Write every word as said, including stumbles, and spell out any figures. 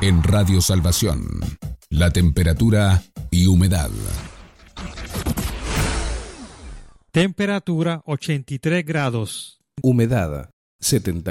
En Radio Salvación, la temperatura y humedad. Temperatura ochenta y tres grados. Humedad setenta.